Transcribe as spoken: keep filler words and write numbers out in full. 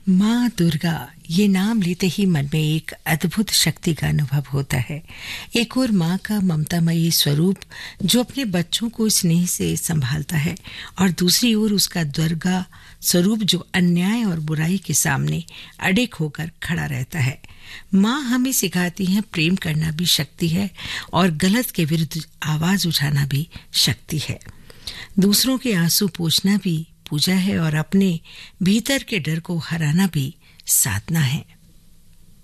माँ दुर्गा ये नाम लेते ही मन में एक अद्भुत शक्ति का अनुभव होता है। एक और माँ का ममतामयी स्वरूप जो अपने बच्चों को स्नेह से संभालता है, और दूसरी ओर उसका दुर्गा स्वरूप जो अन्याय और बुराई के सामने अड़िग होकर खड़ा रहता है। माँ हमें सिखाती है प्रेम करना भी शक्ति है और गलत के विरुद्ध आवाज उठाना भी शक्ति है। दूसरों के आंसू पोंछना भी पूजा है और अपने भीतर के डर को हराना भी साधना है।